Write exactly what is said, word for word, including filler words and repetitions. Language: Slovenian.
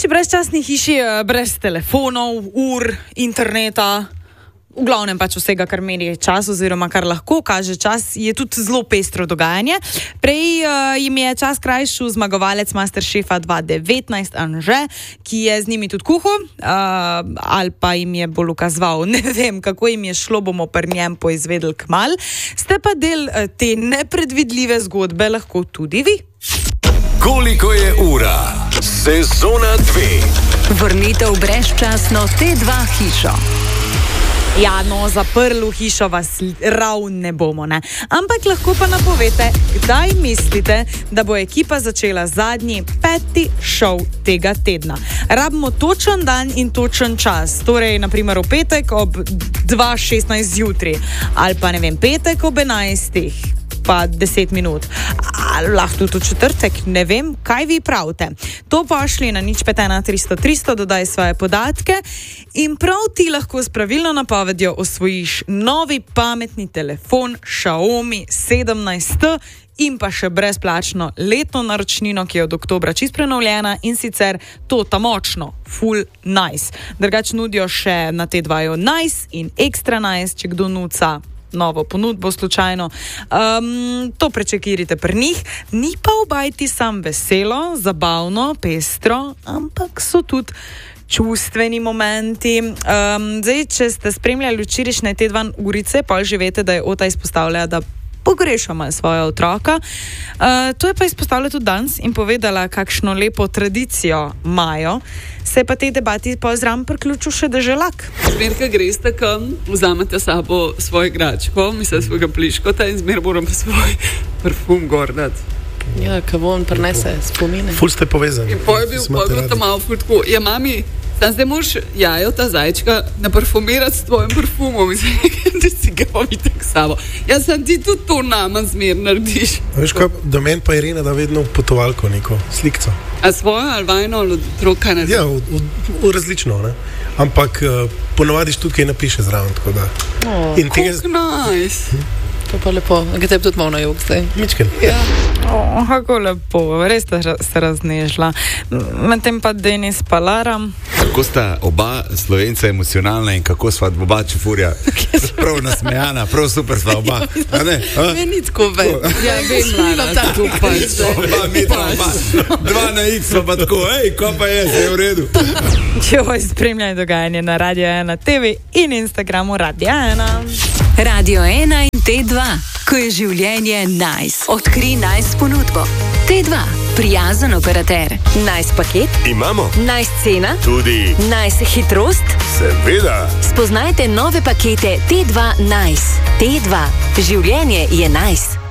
brezčasni hiši, brez telefonov, ur, interneta, v glavnem pač vsega, kar meri čas oziroma kar lahko kaže čas, je tudi zelo pestro dogajanje. Prej uh, jim je čas krajšel zmagovalec Masterchefa dva tisoč devetnajst Anže, ki je z njimi tudi kuhal, uh, ali pa jim je bolj ukazoval. Ne vem, kako jim je šlo, bomo pri njem poizvedeli kmalu. Ste pa del uh, te nepredvidljive zgodbe lahko tudi vi. Koliko je ura? Sezona dve. Vrnitev brezčasno T dva hišo. Ja, no, zaprl v hišo vas rav ne bomo, ne. Ampak lahko pa napovete, kdaj mislite, da bo ekipa začela zadnji peti šov tega tedna. Rabimo točen dan in točen čas, torej naprimer v petek ob dva šestnajst zjutraj ali pa ne vem, petek ob enajstih pa deset minut. Ali lahko tudi v četrtek, ne vem, kaj vi pravite. To pošli na nič pet ena tristo tristo, dodaj svoje podatke in prav ti lahko s pravilno napovedjo osvojiš novi pametni telefon Xiaomi sedemnajst T in pa še brezplačno letno naročnino, ki je od oktobra čist prenovljena in sicer to ta močno, full nice. Drugače nudijo še na T dva nice in extra nice, če kdo nuca novo ponudbo slučajno. Um, to prečekirite pri njih. Ni pa obajti sam veselo, zabavno, pestro, ampak so tudi čustveni momenti. Um, zdaj, če ste spremljali včerajšnje T dva urice, pa že veste, da je Ota izpostavlja, da pogrešamo svoja otroka. Uh, to je pa izpostavila tudi danes in povedala, kakšno lepo tradicijo imajo. Se pa tej debati pozram priključil še deželak. Zmer, ko greste kam, vzamete sabo svoj igračko, mislim svojega pliškota in zmer moram pa svoj parfum gor dati. Ja, ko on prinese spomine. Ful ste povezani. In poj bil, poj bil to malo ful tako. Ja, mami, tam zdaj moraš jajo, ta zajčka, naparfumirati s tvojim parfumom. Mislim, da si ga povitek sabo. Ja, sem ti tudi to nama zmer narediš. Veš kaj, do meni pa Irina da vedno potovalko neko, slikco. A svojo ali vajno ali otroka narediš? Ja, v, v, v različno, ne. Ampak uh, ponovadiš tudi, kaj napiše zraven, tako da. Oh, kako nice. Hm? To pa lepo. Ga tebi tudi malo na jug zdaj. Mičken. Ja. Oh, kako lepo. Res ste se raznežila. Medtem pa Denis pa Lara. Kako sta oba Slovenca emocionalna in kako sva oba čefurja. Prav nasmejana, prav super sva oba. A ne? A? Meni tako ve. Ja, vem, Lara, tako pač. Oba, mi dva, oba. Dva na X pa tako, ej, ko pa je, zdaj je v redu. Če voj spremljaj dogajanje na Radio ena T V in Instagramu Radio ena. Radio ena in T dva, ko je življenje nice. Odkri nice ponudbo. T dva, prijazen operater. Nice paket? Imamo. Nice cena? Tudi. Nice hitrost? Seveda. Spoznajte nove pakete T dva Nice. T dva, življenje je nice.